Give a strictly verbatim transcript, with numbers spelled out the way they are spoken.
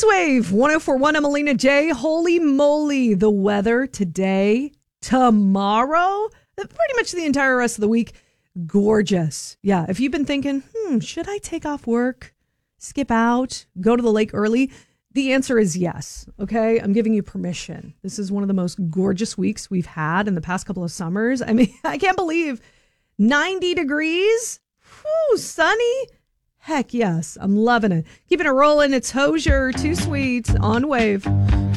It's Wave one oh four point one. I'm Alina J. Holy moly, the weather today, tomorrow, pretty much the entire rest of the week, gorgeous. Yeah, if you've been thinking, hmm, should I take off work, skip out, go to the lake early? The answer is yes. Okay, I'm giving you permission. This is one of the most gorgeous weeks we've had in the past couple of summers. I mean, I can't believe ninety degrees, whew, sunny. Heck yes, I'm loving it. Keeping it rolling. It's Hozier, Too Sweet on Wave.